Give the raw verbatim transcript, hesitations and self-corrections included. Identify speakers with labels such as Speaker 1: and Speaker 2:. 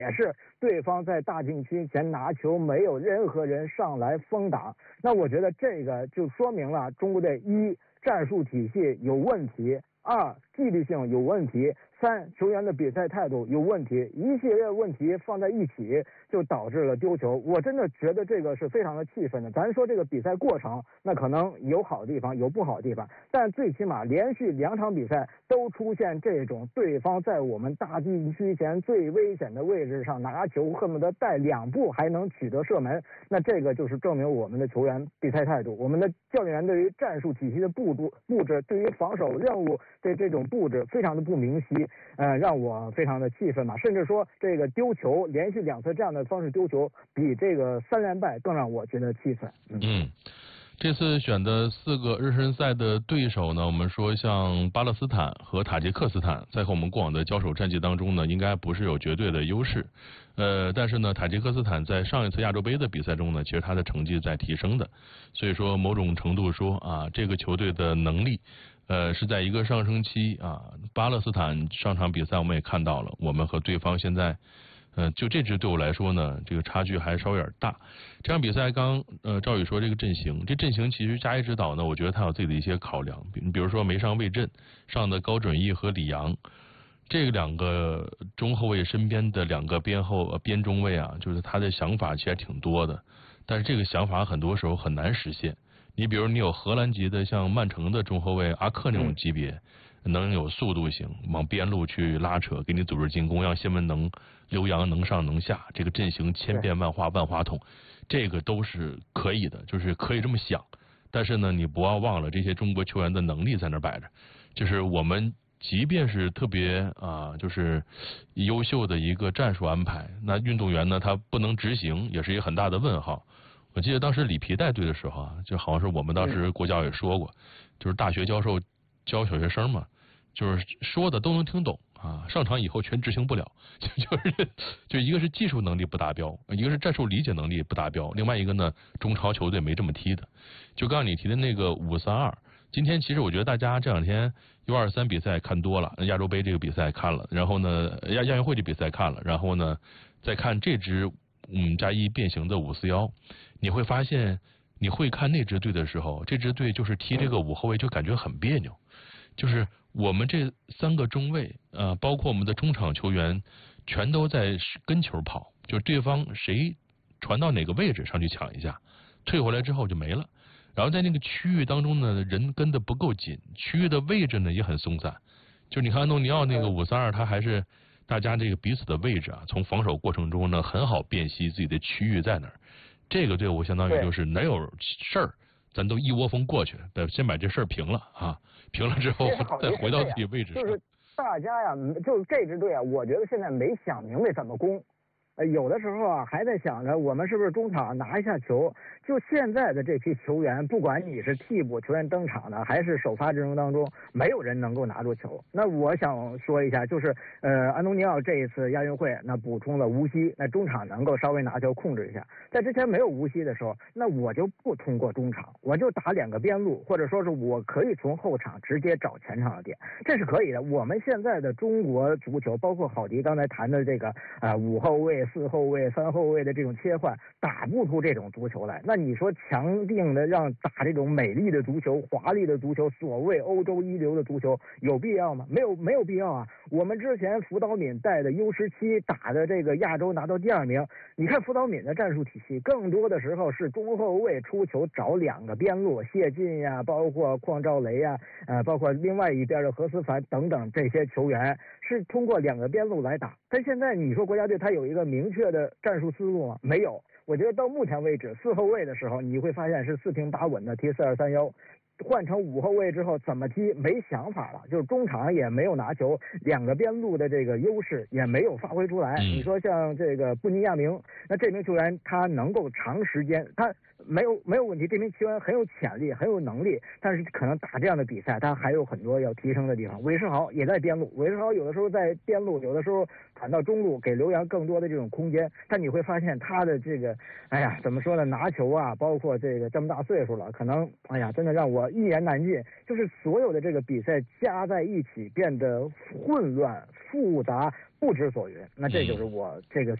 Speaker 1: 也是对方在大禁区前拿球，没有任何人上来封挡。那我觉得这个就说明了中国队一战术体系有问题，二纪律性有问题，三球员的比赛态度有问题，一系列问题放在一起，就导致了丢球。我真的觉得这个是非常的气愤的。咱说这个比赛过程，那可能有好的地方，有不好的地方，但最起码连续两场比赛都出现这种对方在我们大禁区前最危险的位置上拿球，恨不得带两步还能取得射门。那这个就是证明我们的球员比赛态度，我们的教练员对于战术体系的布布布置，对于防守任务的这种布置非常的不明晰，呃，让我非常的气愤嘛。甚至说这个丢球，连续两次这样的方式丢球，比这个三连败更让我觉得气愤。嗯。
Speaker 2: 嗯这次选的四个热身赛的对手呢，我们说像巴勒斯坦和塔吉克斯坦，在和我们过往的交手战绩当中呢，应该不是有绝对的优势。呃，但是呢，塔吉克斯坦在上一次亚洲杯的比赛中呢，其实他的成绩在提升的，所以说某种程度说啊，这个球队的能力，呃，是在一个上升期啊。巴勒斯坦上场比赛我们也看到了，我们和对方现在。呃，就这支对我来说呢，这个差距还稍微有点大。这场比赛刚呃赵宇说这个阵型，这阵型其实加一指导呢，我觉得他有自己的一些考量。比比如说没上魏震，上的高准翼和李阳，这个两个中后卫身边的两个边后、呃、边中卫啊，就是他的想法其实挺多的，但是这个想法很多时候很难实现。你比如你有荷兰籍的像曼城的中后卫阿克那种级别。能有速度型，往边路去拉扯，给你组织进攻，让谢门能、刘洋能上能下，这个阵型千变万化，万花筒，这个都是可以的，就是可以这么想。但是呢，你不要忘了这些中国球员的能力在那摆着，就是我们即便是特别啊，就是优秀的一个战术安排，那运动员呢他不能执行，也是一个很大的问号。我记得当时里皮带队的时候啊，就好像是我们当时国教也说过，就是大学教授教小学生嘛，就是说的都能听懂啊，上场以后全执行不了，就就是就一个是技术能力不达标，一个是战术理解能力不达标，另外一个呢，中超球队没这么踢的。就刚刚你提的那个五三二，今天其实我觉得大家这两天 U 二三比赛看多了，亚洲杯这个比赛看了，然后呢亚亚运会这比赛看了，然后呢再看这支嗯加一变形的五四幺，你会发现。你会看那支队的时候，这支队就是踢这个五后卫就感觉很别扭，就是我们这三个中卫，呃，包括我们的中场球员，全都在跟球跑，就是对方谁传到哪个位置上去抢一下，退回来之后就没了。然后在那个区域当中呢，人跟的不够紧，区域的位置呢也很松散。就是你看安东尼奥那个五三二，他还是大家这个彼此的位置啊，从防守过程中呢很好辨析自己的区域在哪儿。这个队伍相当于就是哪有事儿，咱都一窝蜂过去，先把这事儿平了啊，平了之后再回到自己位置上。
Speaker 1: 就是大家呀，就是这支队啊，我觉得现在没想明白怎么攻。呃，有的时候啊，还在想着我们是不是中场拿一下球。就现在的这批球员，不管你是替补球员登场的，还是首发阵容当中，没有人能够拿住球。那我想说一下，就是呃，安东尼奥这一次亚运会那补充了吴曦，那中场能够稍微拿球控制一下。在之前没有吴曦的时候，那我就不通过中场，我就打两个边路，或者说是我可以从后场直接找前场的点，这是可以的。我们现在的中国足球，包括郝迪刚才谈的这个啊、呃、五后卫、四后卫、三后卫的这种切换，打不出这种足球来。那你说强定的让打这种美丽的足球、华丽的足球，所谓欧洲一流的足球，有必要吗？没有，没有必要啊。我们之前辅导敏带的 U 十七打的这个亚洲拿到第二名，你看辅导敏的战术体系，更多的时候是中后卫出球找两个边路，谢晋呀，包括邝兆雷呀，呃，包括另外一边的何思凡等等这些球员，是通过两个边路来打。但现在你说国家队他有一个明确的战术思路吗？没有。我觉得到目前为止，四后卫的时候，你会发现是四平八稳的踢四二三幺。换成五后卫之后怎么踢没想法了，就是中场也没有拿球，两个边路的这个优势也没有发挥出来。
Speaker 2: 嗯、
Speaker 1: 你说像这个布尼亚明，那这名球员他能够长时间，他没有没有问题，这名球员很有潜力，很有能力，但是可能打这样的比赛，他还有很多要提升的地方。韦世豪也在边路，韦世豪有的时候在边路，有的时候传到中路，给刘洋更多的这种空间。但你会发现他的这个，哎呀，怎么说呢？拿球啊，包括这个这么大岁数了，可能哎呀，真的让我一言难尽。就是所有的这个比赛加在一起，变得混乱、复杂、不知所云。那这就是我这个。